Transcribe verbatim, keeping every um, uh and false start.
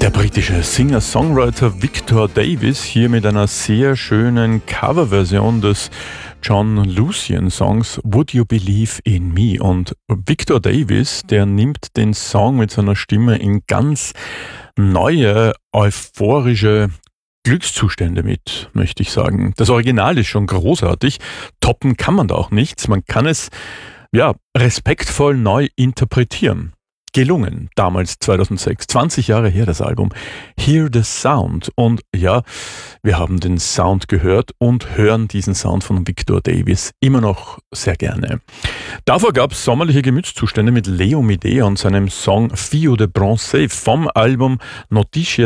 Der britische Singer-Songwriter Victor Davis hier mit einer sehr schönen Coverversion des John Lucian-Songs Would You Believe in Me? Und Victor Davis, der nimmt den Song mit seiner Stimme in ganz neue, euphorische Glückszustände mit, möchte ich sagen. Das Original ist schon großartig. Toppen kann man da auch nichts. Man kann es, ja, respektvoll neu interpretieren. Gelungen, damals zweitausendsechs, zwanzig Jahre her das Album Hear the Sound. Und ja, wir haben den Sound gehört und hören diesen Sound von Victor Davis immer noch sehr gerne. Davor gab es sommerliche Gemütszustände mit Leo Medea und seinem Song Fio de Bronze vom Album Notícias